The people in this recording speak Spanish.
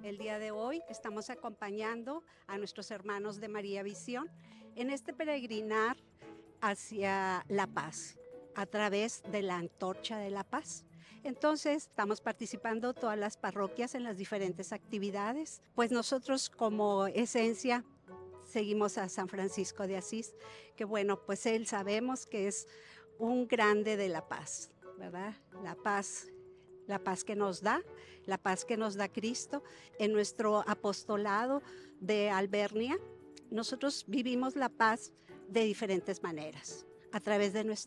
El día de hoy estamos acompañando a nuestros hermanos de María Visión en este peregrinar hacia la paz a través de la Antorcha de la Paz. Entonces, estamos participando todas las parroquias en las diferentes actividades, pues nosotros como esencia seguimos a San Francisco de Asís, que bueno, pues él sabemos que es un grande de la paz, ¿verdad? La paz la paz que nos da Cristo. En nuestro apostolado de Albernia, nosotros vivimos la paz de diferentes maneras, a través de